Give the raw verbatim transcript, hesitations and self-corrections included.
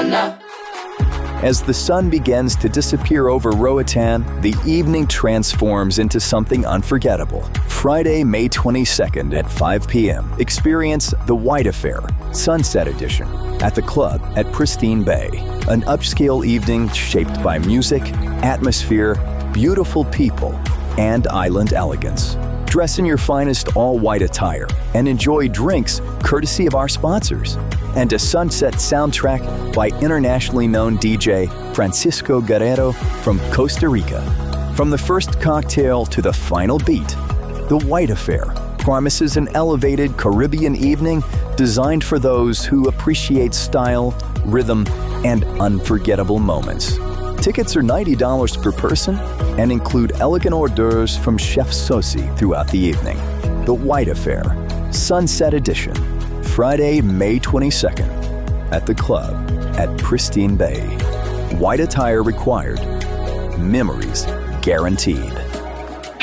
Havana. As the sun begins to disappear over Roatan, the evening transforms into something unforgettable. Friday, May twenty-second at five p.m. Experience The White Affair, Sunset Edition, at the club at Pristine Bay. An upscale evening shaped by music, atmosphere, beautiful people, and island elegance. Dress in your finest all-white attire and enjoy drinks courtesy of our sponsors. And a sunset soundtrack by internationally known D J Francisco Guerrero from Costa Rica. From the first cocktail to the final beat, The White Affair promises an elevated Caribbean evening designed for those who appreciate style, rhythm, and unforgettable moments. Tickets are ninety dollars per person and include elegant hors d'oeuvres from Chef Sosi throughout the evening. The White Affair, Sunset Edition, Friday, May twenty-second, at the club at Pristine Bay. White attire required. Memories guaranteed.